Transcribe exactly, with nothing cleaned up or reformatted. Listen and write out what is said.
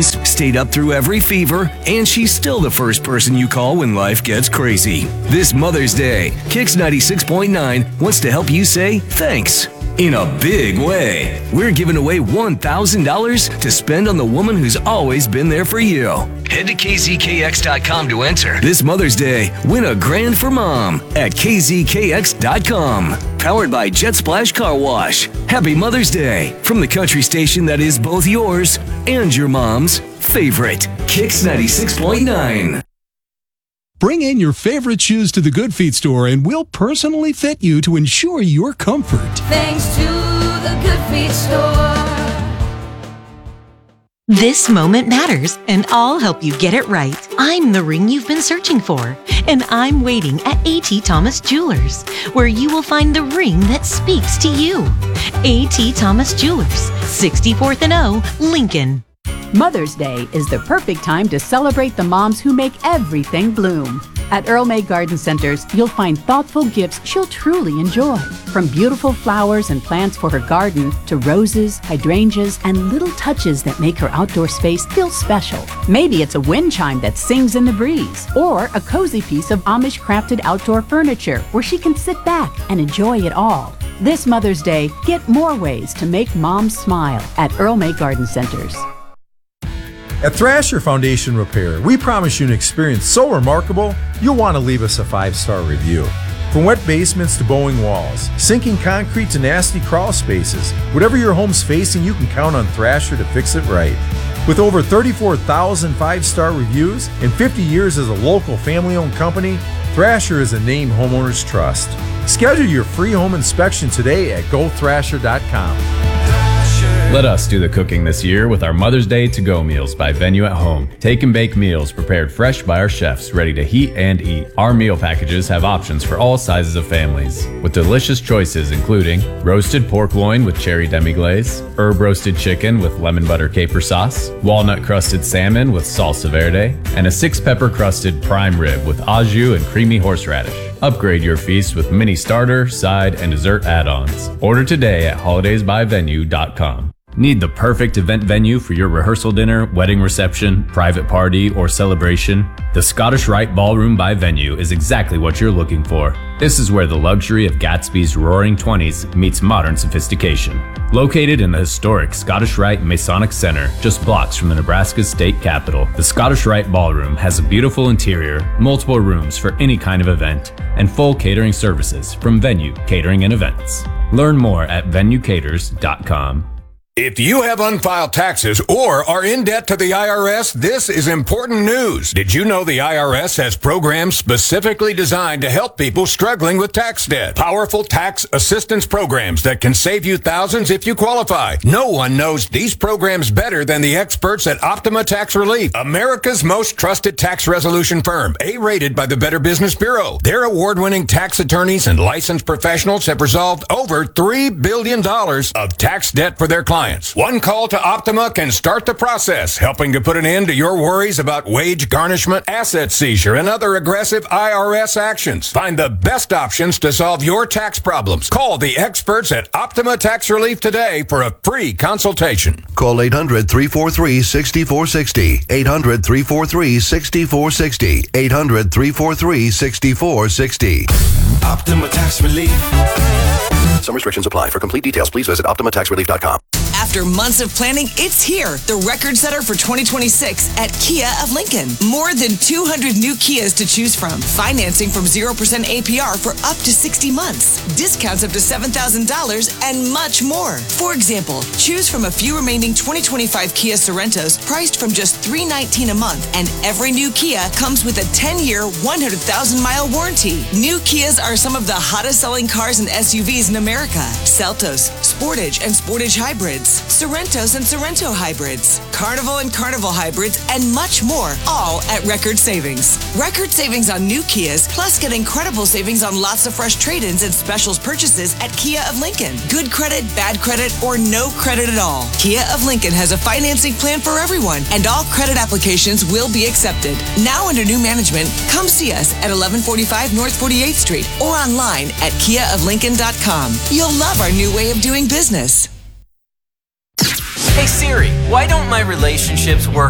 meetings, stayed up through every fever, and she's still the first person you call when life gets crazy. This Mother's Day, Kicks ninety-six point nine wants to help you say thanks. In a big way. We're giving away one thousand dollars to spend on the woman who's always been there for you. Head to K Z K X dot com to enter. This Mother's Day, win a grand for mom at K Z K X dot com. Powered by Jet Splash Car Wash. Happy Mother's Day from the country station that is both yours and your mom's favorite. Kicks ninety-six point nine. Bring in your favorite shoes to the Good Feet store and we'll personally fit you to ensure your comfort. Thanks to the Good Feet store. This moment matters, and I'll help you get it right. I'm the ring you've been searching for, and I'm waiting at A T Thomas Jewelers, where you will find the ring that speaks to you. A T Thomas Jewelers, sixty-fourth and O, Lincoln. Mother's Day is the perfect time to celebrate the moms who make everything bloom. At Earl May Garden Centers, you'll find thoughtful gifts she'll truly enjoy. From beautiful flowers and plants for her garden to roses, hydrangeas, and little touches that make her outdoor space feel special. Maybe it's a wind chime that sings in the breeze, or a cozy piece of Amish crafted outdoor furniture where she can sit back and enjoy it all. This Mother's Day, get more ways to make moms smile at Earl May Garden Centers. At Thrasher Foundation Repair, we promise you an experience so remarkable, you'll want to leave us a five-star review. From wet basements to bowing walls, sinking concrete to nasty crawl spaces, whatever your home's facing, you can count on Thrasher to fix it right. With over thirty-four thousand five-star reviews and fifty years as a local family-owned company, Thrasher is a name homeowners trust. Schedule your free home inspection today at go thrasher dot com. Let us do the cooking this year with our Mother's Day to-go meals by Venue at Home. Take and bake meals prepared fresh by our chefs, ready to heat and eat. Our meal packages have options for all sizes of families, with delicious choices including roasted pork loin with cherry demi-glaze, herb roasted chicken with lemon butter caper sauce, walnut crusted salmon with salsa verde, and a six pepper crusted prime rib with au jus and creamy horseradish. Upgrade your feast with mini starter, side, and dessert add-ons. Order today at holidays by venue dot com. Need the perfect event venue for your rehearsal dinner, wedding reception, private party, or celebration? The Scottish Rite Ballroom by Venue is exactly what you're looking for. This is where the luxury of Gatsby's Roaring Twenties meets modern sophistication. Located in the historic Scottish Rite Masonic Center, just blocks from the Nebraska state capitol, the Scottish Rite Ballroom has a beautiful interior, multiple rooms for any kind of event, and full catering services from Venue Catering and Events. Learn more at venue caters dot com. If you have unfiled taxes or are in debt to the I R S, this is important news. Did you know the I R S has programs specifically designed to help people struggling with tax debt? Powerful tax assistance programs that can save you thousands if you qualify. No one knows these programs better than the experts at Optima Tax Relief, America's most trusted tax resolution firm, A-rated by the Better Business Bureau. Their award-winning tax attorneys and licensed professionals have resolved over three billion dollars of tax debt for their clients. One call to Optima can start the process, helping to put an end to your worries about wage garnishment, asset seizure, and other aggressive I R S actions. Find the best options to solve your tax problems. Call the experts at Optima Tax Relief today for a free consultation. Call eight hundred, three four three, six four six zero. eight hundred, three four three, six four six zero. eight hundred, three four three, six four six zero. Optima Tax Relief. Some restrictions apply. For complete details, please visit optima tax relief dot com. After months of planning, it's here. The record setter for twenty twenty-six at Kia of Lincoln. More than two hundred new Kias to choose from. Financing from zero percent A P R for up to sixty months. Discounts up to seven thousand dollars and much more. For example, choose from a few remaining twenty twenty-five Kia Sorrentos priced from just three hundred nineteen dollars a month. And every new Kia comes with a ten-year, one hundred thousand mile warranty. New Kias are some of the hottest selling cars and S U Vs in America. Seltos, Sportage and Sportage Hybrids. Sorrentos and Sorrento hybrids, Carnival and Carnival hybrids, and much more, all at record savings. Record savings on new Kias, plus get incredible savings on lots of fresh trade-ins and specials purchases at Kia of Lincoln. Good credit, bad credit, or no credit at all. Kia of Lincoln has a financing plan for everyone, and all credit applications will be accepted. Now under new management, come see us at eleven forty-five North forty-eighth Street or online at kia of lincoln dot com. You'll love our new way of doing business. Hey Siri, why don't my relationships work